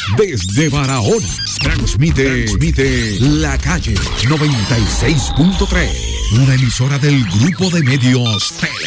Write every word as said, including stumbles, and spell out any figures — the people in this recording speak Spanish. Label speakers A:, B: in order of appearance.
A: desde Barahona. Transmite, transmite La Calle noventa y seis punto tres, una emisora del Grupo de Medios Tele.